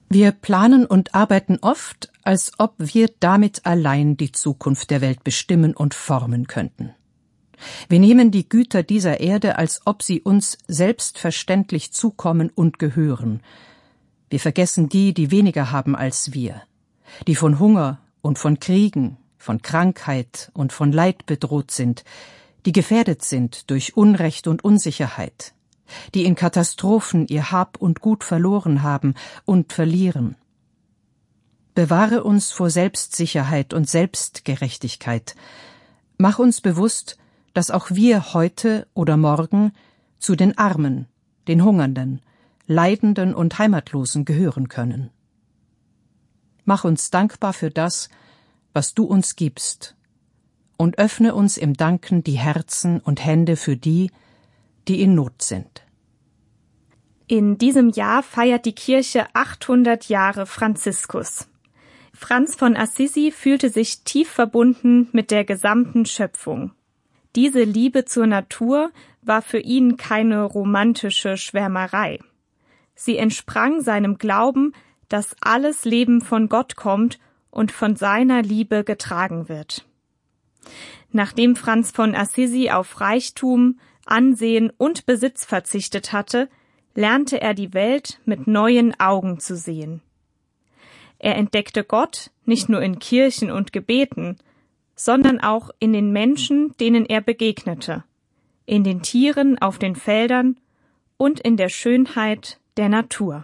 Wir planen und arbeiten oft, als ob wir damit allein die Zukunft der Welt bestimmen und formen könnten. Wir nehmen die Güter dieser Erde, als ob sie uns selbstverständlich zukommen und gehören. Wir vergessen die, die weniger haben als wir, die von Hunger und von Kriegen, von Krankheit und von Leid bedroht sind, die gefährdet sind durch Unrecht und Unsicherheit, die in Katastrophen ihr Hab und Gut verloren haben und verlieren. Bewahre uns vor Selbstsicherheit und Selbstgerechtigkeit. Mach uns bewusst, dass auch wir heute oder morgen zu den Armen, den Hungernden, Leidenden und Heimatlosen gehören können. Mach uns dankbar für das, was du uns gibst, und öffne uns im Danken die Herzen und Hände für die, die in Not sind. In diesem Jahr feiert die Kirche 800 Jahre Franziskus. Franz von Assisi fühlte sich tief verbunden mit der gesamten Schöpfung. Diese Liebe zur Natur war für ihn keine romantische Schwärmerei. Sie entsprang seinem Glauben, dass alles Leben von Gott kommt und von seiner Liebe getragen wird. Nachdem Franz von Assisi auf Reichtum, Ansehen und Besitz verzichtet hatte, lernte er die Welt mit neuen Augen zu sehen. Er entdeckte Gott nicht nur in Kirchen und Gebeten, sondern auch in den Menschen, denen er begegnete, in den Tieren auf den Feldern und in der Schönheit der Natur.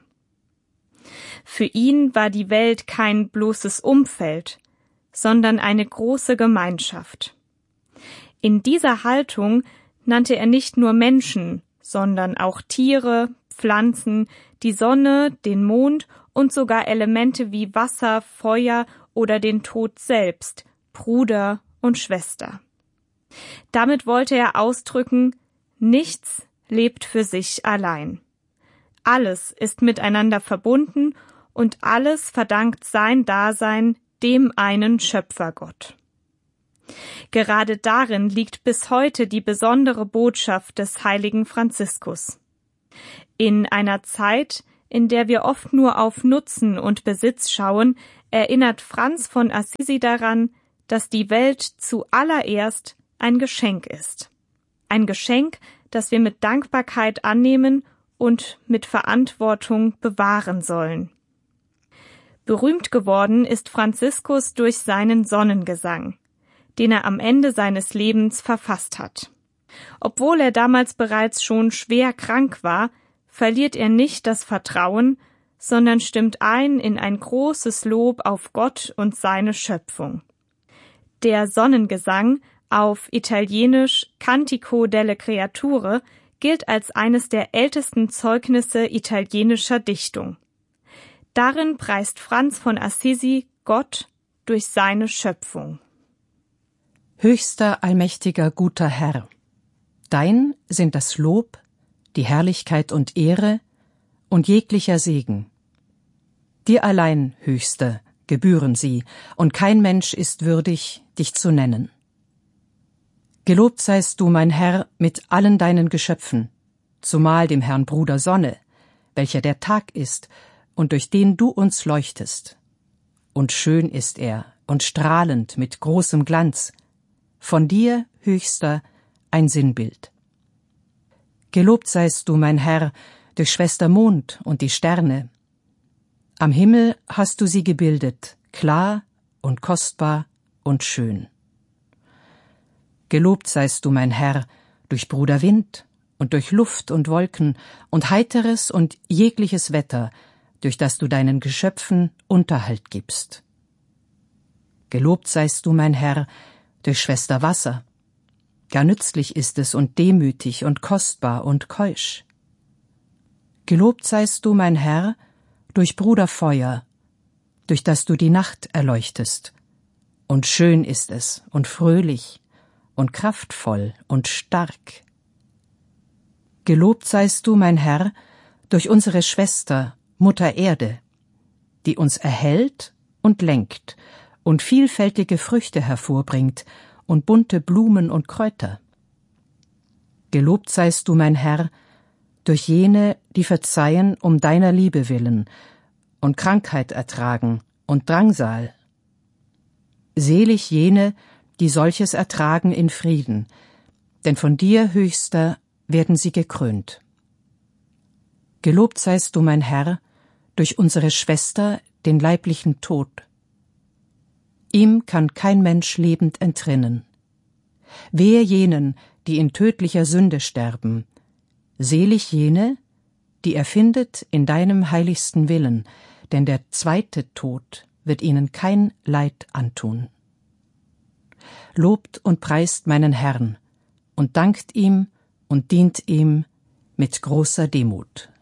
Für ihn war die Welt kein bloßes Umfeld, sondern eine große Gemeinschaft. In dieser Haltung nannte er nicht nur Menschen, sondern auch Tiere, Pflanzen, die Sonne, den Mond und sogar Elemente wie Wasser, Feuer oder den Tod selbst, Bruder und Schwester. Damit wollte er ausdrücken, nichts lebt für sich allein. Alles ist miteinander verbunden und alles verdankt sein Dasein dem einen Schöpfergott. Gerade darin liegt bis heute die besondere Botschaft des heiligen Franziskus. In einer Zeit, in der wir oft nur auf Nutzen und Besitz schauen, erinnert Franz von Assisi daran, dass die Welt zuallererst ein Geschenk ist. Ein Geschenk, das wir mit Dankbarkeit annehmen und mit Verantwortung bewahren sollen. Berühmt geworden ist Franziskus durch seinen Sonnengesang, den er am Ende seines Lebens verfasst hat. Obwohl er damals bereits schon schwer krank war, verliert er nicht das Vertrauen, sondern stimmt ein in ein großes Lob auf Gott und seine Schöpfung. Der Sonnengesang, auf Italienisch Cantico delle Creature, gilt als eines der ältesten Zeugnisse italienischer Dichtung. Darin preist Franz von Assisi Gott durch seine Schöpfung. Höchster, allmächtiger, guter Herr, dein sind das Lob, die Herrlichkeit und Ehre und jeglicher Segen. Dir allein, Höchster, gebühren sie, und kein Mensch ist würdig, dich zu nennen. Gelobt seist du, mein Herr, mit allen deinen Geschöpfen, zumal dem Herrn Bruder Sonne, welcher der Tag ist und durch den du uns leuchtest. Und schön ist er und strahlend mit großem Glanz, von dir, Höchster, ein Sinnbild. Gelobt seist du, mein Herr, durch Schwester Mond und die Sterne. Am Himmel hast du sie gebildet, klar und kostbar und schön. Gelobt seist du, mein Herr, durch Bruder Wind und durch Luft und Wolken und heiteres und jegliches Wetter, durch das du deinen Geschöpfen Unterhalt gibst. Gelobt seist du, mein Herr, durch Schwester Wasser. Gar nützlich ist es und demütig und kostbar und keusch. Gelobt seist du, mein Herr, durch Bruder Feuer, durch das du die Nacht erleuchtest. Und schön ist es und fröhlich und kraftvoll und stark. Gelobt seist du, mein Herr, durch unsere Schwester, Mutter Erde, die uns erhält und lenkt und vielfältige Früchte hervorbringt und bunte Blumen und Kräuter. Gelobt seist du, mein Herr, durch jene, die verzeihen um deiner Liebe willen und Krankheit ertragen und Drangsal. Selig jene, die solches ertragen in Frieden, denn von dir, Höchster, werden sie gekrönt. Gelobt seist du, mein Herr, durch unsere Schwester, den leiblichen Tod. Ihm kann kein Mensch lebend entrinnen. Wehe jenen, die in tödlicher Sünde sterben, selig jene, die er findet in deinem heiligsten Willen, denn der zweite Tod wird ihnen kein Leid antun. Lobt und preist meinen Herrn und dankt ihm und dient ihm mit großer Demut.